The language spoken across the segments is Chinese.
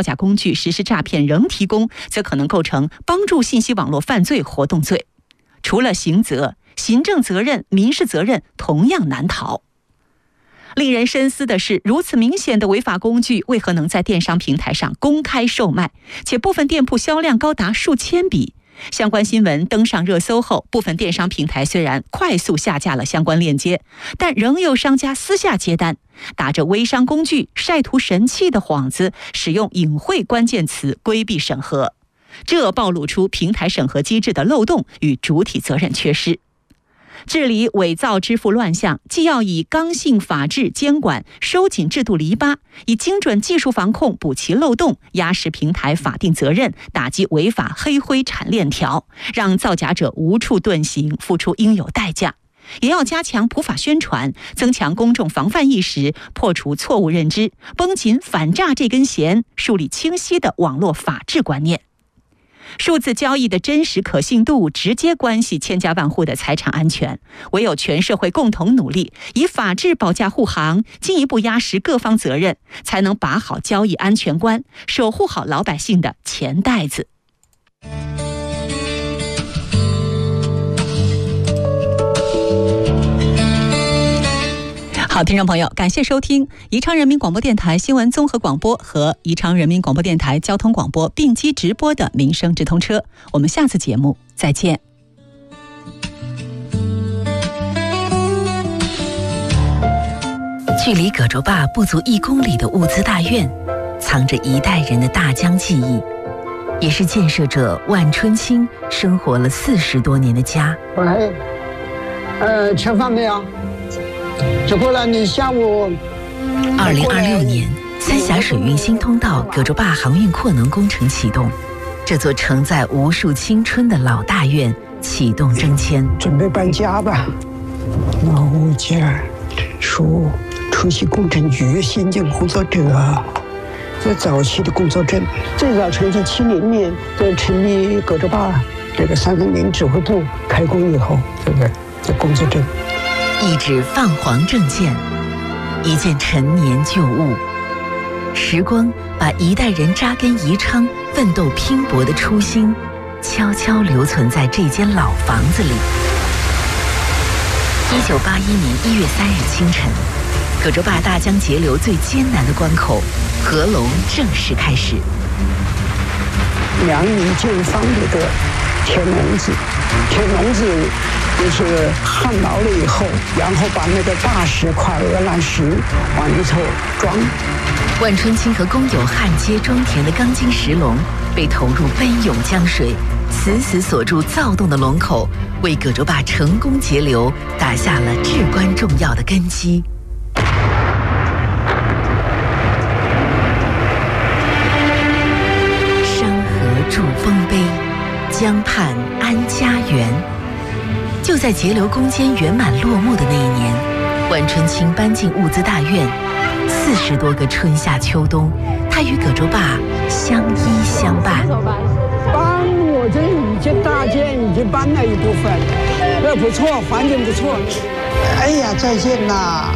造假工具实施诈骗仍提供，则可能构成帮助信息网络犯罪活动罪。除了刑责，行政责任、民事责任同样难逃。令人深思的是，如此明显的违法工具为何能在电商平台上公开售卖，且部分店铺销量高达数千笔？相关新闻登上热搜后，部分电商平台虽然快速下架了相关链接，但仍有商家私下接单，打着微商工具、晒图神器的幌子，使用隐晦关键词规避审核，这暴露出平台审核机制的漏洞与主体责任缺失。治理伪造支付乱象，既要以刚性法治监管收紧制度篱笆，以精准技术防控补齐漏洞，压实平台法定责任，打击违法黑灰产链条，让造假者无处遁形，付出应有代价。也要加强普法宣传，增强公众防范意识，破除错误认知，绷紧反诈这根弦，树立清晰的网络法治观念。数字交易的真实可信度直接关系千家万户的财产安全，唯有全社会共同努力，以法治保驾护航，进一步压实各方责任，才能把好交易安全关，守护好老百姓的钱袋子。好，听众朋友，感谢收听宜昌人民广播电台新闻综合广播和宜昌人民广播电台交通广播并机直播的民生直通车，我们下次节目再见。 距离葛洲坝不足1公里的物资大院，藏着一代人的大江记忆，也是建设者万春青生活了40多年的家。 喂，吃饭没有？吃过了，你下午。 2026年，三峡水运新通道葛洲坝航运扩能工程启动，这座承载无数青春的老大院启动征迁， 准备搬家吧。老物件属出席工程局先进工作者，这早期的工作证，最早成立70年，这成立葛洲坝这个330指挥部开工以后，对不对？这工作证。 一纸泛黄证件，一件陈年旧物，时光把一代人扎根宜昌、奋斗拼搏的初心，悄悄留存在这间老房子里。1981年1月3日清晨，葛洲坝大江截流最艰难的关口——合龙正式开始。 2米见方的一个铁笼子，铁笼子就是焊牢了以后，然后把那个大石块、鹅卵石往里头装。 万春青和工友焊接装填的钢筋石笼被投入奔涌江水，死死锁住躁动的龙口，为葛洲坝成功截流打下了至关重要的根基。山河筑丰碑，江畔安家园。就在截流攻坚圆满落幕的那一年，万春青搬进物资大院，40多个春夏秋冬，他与葛洲坝相依相伴。 帮我这一间大件已经搬了一部分，这不错，环境不错。哎呀，再见啦！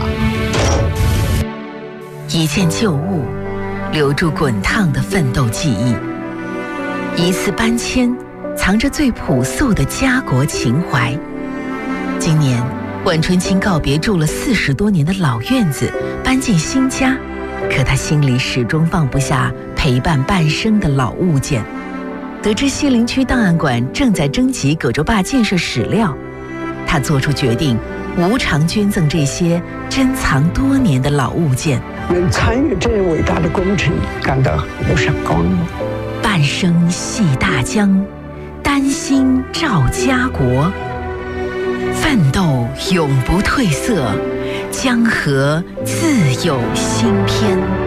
一件旧物，留住滚烫的奋斗记忆。一次搬迁，藏着最朴素的家国情怀。今年，万春青告别住了40多年的老院子，搬进新家，可他心里始终放不下陪伴半生的老物件。得知西陵区档案馆正在征集葛洲坝建设史料，他做出决定，无偿捐赠这些珍藏多年的老物件。 能参与这伟大的工程，感到无上光荣。 半生系大江，丹心照家国。奋斗永不褪色，江河自有新篇。